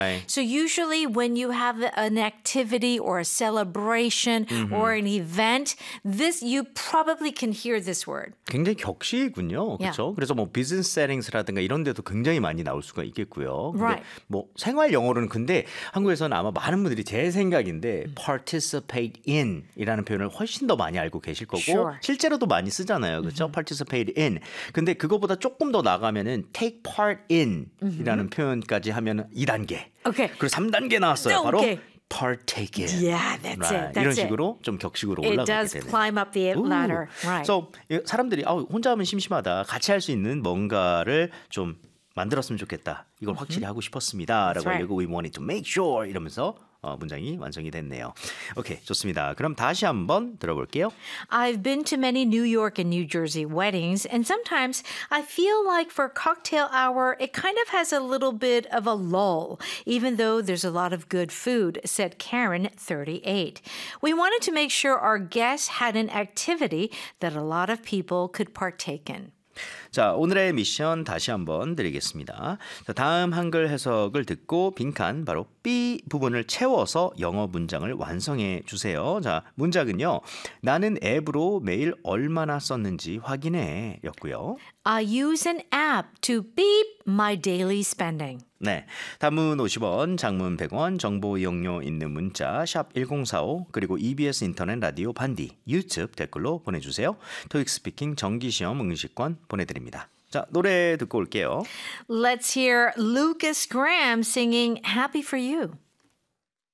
Right. So usually when you have an activity or a celebration or an event, this you probably can hear this word. 굉장히 격식이군요. 그렇죠? 그래서 뭐 비즈니스 세팅스라든가 이런 데도 굉장히 많이 나올 수가 있겠고요. 근데 Right. 뭐 생활 영어로는 근데 한국에서는 아마 많은 분들이 제 생각인데 participate in 이라는 표현을 훨씬 더 많이 알고 계실 거고 Sure. 실제로도 많이 쓰잖아요. 그렇죠? participate in. 근데 그거보다 조금 더 나가면은 take part in 이라는 표현까지 하면은 2단계. Okay. 그리고 3단계 나왔어요. 바로 Okay. partake in. Yeah, that's it. 이런 That's it. 식으로 좀 격식으로 It 올라가게 does 되네요. climb up the ladder. Right. So 사람들이 혼자 하면 심심하다. 같이 할 수 있는 뭔가를 좀 만들었으면 좋겠다. 이걸 확실히 하고 싶었습니다라고 right. 하려고 we wanted to make sure 이러면서 문장이 완성이 됐네요. 오케이, 좋습니다. 그럼 다시 한번 들어볼게요. I've been to many New York and New Jersey weddings, and sometimes I feel like for cocktail hour, it kind of has a little bit of a lull, even though there's a lot of good food, said Karen, 38. We wanted to make sure our guests had an activity that a lot of people could partake in. 자, 오늘의 미션 다시 한번 드리겠습니다. 자, 다음 한글 해석을 듣고 빈칸 바로 B 부분을 채워서 영어 문장을 완성해 주세요. 자, 문장은요. 나는 앱으로 매일 얼마나 썼는지 확인해 였고요. I use an app to beep my daily spending. 네, 단문 50원, 장문 100원, 정보 이용료 있는 문자 샵 1045 그리고 EBS 인터넷 라디오 반디 유튜브 댓글로 보내주세요. 토익 스피킹 정기시험 응시권 보내드립니다. 자, 노래 듣고 올게요. Let's hear Lucas Graham singing Happy for You.